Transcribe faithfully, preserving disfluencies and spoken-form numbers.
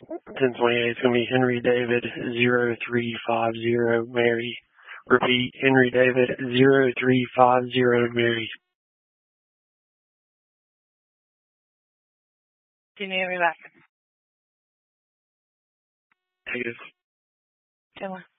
ten twenty-eight is going to be Henry David zero three five zero Mary. Repeat, Henry David zero three five zero Mary. Can you hear me back? Negative. Come on.